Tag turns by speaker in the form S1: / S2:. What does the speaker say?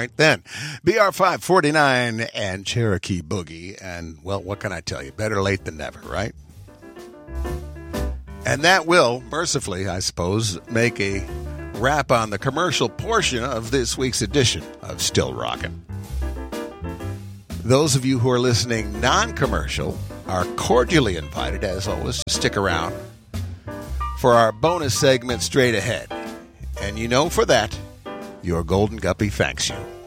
S1: right then. BR549 and Cherokee Boogie. And, well, what can I tell you? Better late than never, right? And that will, mercifully, I suppose, make a wrap on the commercial portion of this week's edition of Still Rockin'. Those of you who are listening non-commercial are cordially invited, as always, to stick around for our bonus segment straight ahead. And you know for that, your Golden Guppy thanks you.